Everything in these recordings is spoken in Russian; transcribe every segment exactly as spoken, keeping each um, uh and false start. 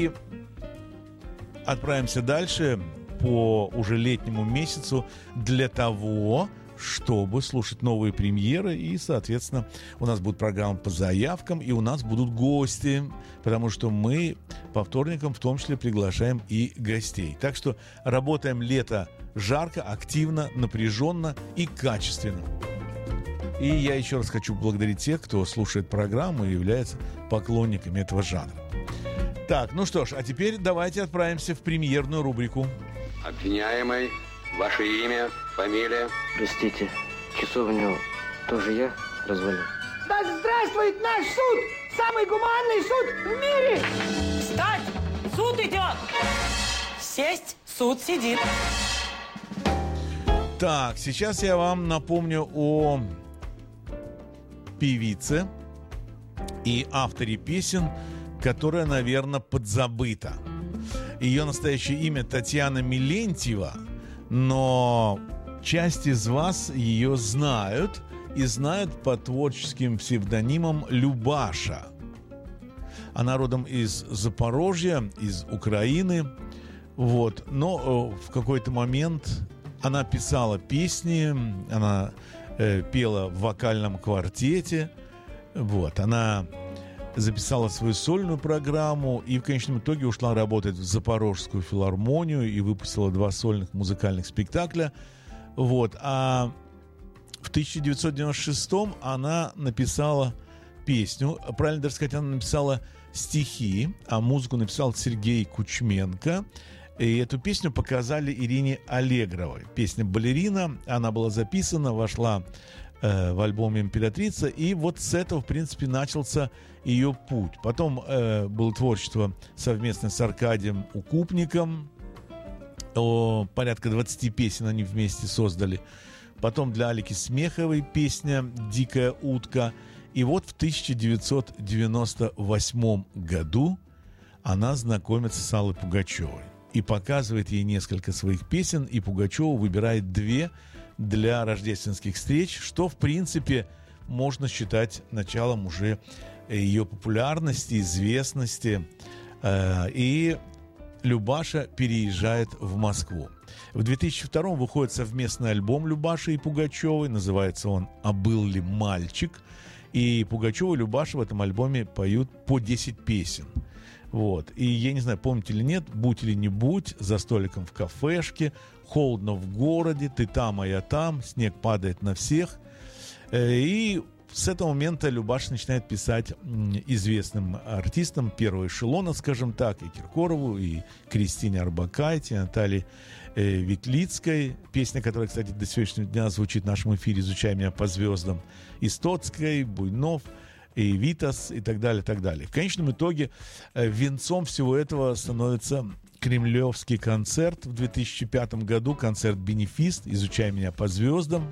И отправимся дальше по уже летнему месяцу для того, чтобы слушать новые премьеры. И, соответственно, у нас будет программа по заявкам, и у нас будут гости, потому что мы по вторникам в том числе приглашаем и гостей. Так что работаем лето жарко, активно, напряженно и качественно. И я еще раз хочу поблагодарить тех, кто слушает программу и является поклонниками этого жанра. Так, ну что ж, а теперь давайте отправимся в премьерную рубрику. Обвиняемый, ваше имя, фамилия? Простите, часовню тоже я развалил? Да здравствует наш суд! Самый гуманный суд в мире! Встать! Суд идет! Сесть! Суд сидит! Так, сейчас я вам напомню о певице и авторе песен, которая, наверное, подзабыта. Ее настоящее имя Татьяна Милентьева, но часть из вас ее знают и знают по творческим псевдонимам Любаша. Она родом из Запорожья, из Украины, вот. Но в какой-то момент она писала песни, она э, пела в вокальном квартете, вот. Она записала свою сольную программу и в конечном итоге ушла работать в Запорожскую филармонию и выпустила два сольных музыкальных спектакля. Вот. А в тысяча девятьсот девяносто шестом она написала песню, правильно даже сказать, она написала стихи, а музыку написал Сергей Кучменко. И эту песню показали Ирине Аллегровой. Песня «Балерина», она была записана, вошла э, в альбом «Императрица», и вот с этого, в принципе, начался ее путь. Потом э, было творчество совместно с Аркадием Укупником, о, порядка двадцати песен они вместе создали. Потом для Алики Смеховой песня «Дикая утка». И вот в тысяча девятьсот девяносто восьмом году она знакомится с Аллой Пугачевой и показывает ей несколько своих песен, и Пугачева выбирает две для рождественских встреч, что, в принципе, можно считать началом уже ее популярности, известности. И Любаша переезжает в Москву. В две тысячи втором выходит совместный альбом Любаши и Пугачевой, называется он «А был ли мальчик?». И Пугачева и Любаша в этом альбоме поют по десять песен. Вот. И я не знаю, помните или нет, «Будь или не будь», «За столиком в кафешке», «Холодно в городе», «Ты там, а я там», «Снег падает на всех». И с этого момента Любаша начинает писать известным артистам первого эшелона, скажем так, и Киркорову, и Кристине Арбакайте, и Наталье э, Ветлицкой. Песня, которая, кстати, до сегодняшнего дня звучит в нашем эфире «Изучай меня по звездам», и Стоцкой, Буйнов, и Витас, и так далее, так далее. В конечном итоге э, венцом всего этого становится кремлевский концерт в две тысячи пятом году, концерт-бенефис «Изучай меня по звездам».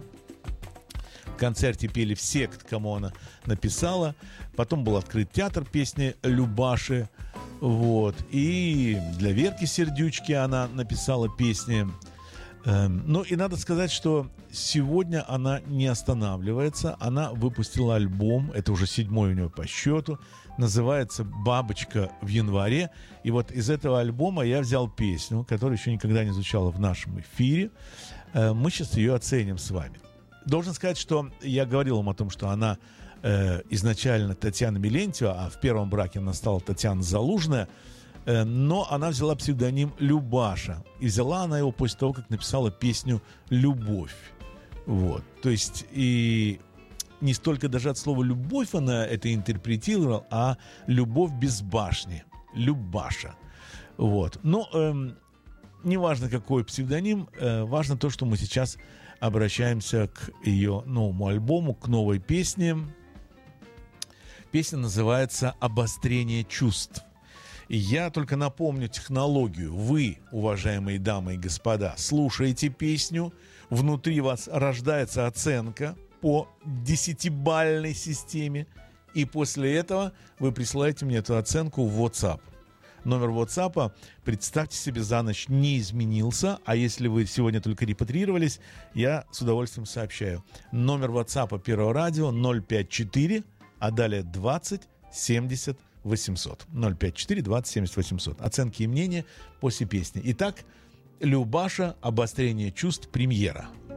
В концерте пели все, кому она написала. Потом был открыт театр песни Любаши. Вот. И для Верки Сердючки она написала песни. Эм, ну и надо сказать, что сегодня она не останавливается. Она выпустила альбом, это уже седьмой у нее по счету. Называется «Бабочка в январе». И вот из этого альбома я взял песню, которая еще никогда не звучала в нашем эфире. Э, мы сейчас ее оценим с вами. Должен сказать, что я говорил вам о том, что она э, изначально Татьяна Милентьева, а в первом браке она стала Татьяна Залужная, э, но она взяла псевдоним Любаша. И взяла она его после того, как написала песню «Любовь». Вот. То есть и не столько даже от слова «любовь» она это интерпретировала, а «любовь без башни». Любаша. Вот. Но эм, неважно, какой псевдоним, э, важно то, что мы сейчас обращаемся к ее новому альбому, к новой песне. Песня называется «Обострение чувств». И я только напомню технологию. Вы, уважаемые дамы и господа, слушаете песню, внутри вас рождается оценка по десятибалльной системе, и после этого вы присылаете мне эту оценку в WhatsApp. Номер WhatsApp, представьте себе, за ночь не изменился, а если вы сегодня только репатрировались, я с удовольствием сообщаю. Номер WhatsApp Первого радио ноль пять четыре, а далее двадцать семьдесят восемьсот. ноль пять четыре двадцать семьдесят восемьсот. Оценки и мнения после песни. Итак, Любаша, обострение чувств, премьера.